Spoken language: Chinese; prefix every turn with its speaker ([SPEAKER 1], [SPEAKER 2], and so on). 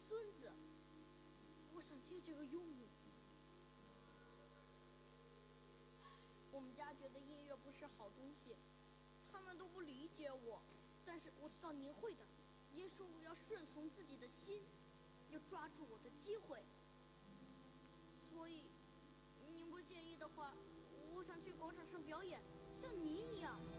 [SPEAKER 1] 孙子，我想借这个用用。我们家觉得音乐不是好东西，他们都不理解我，但是我知道您会的。您说我要顺从自己的心，要抓住我的机会。所以，您不介意的话，我想去广场上表演，像您一样。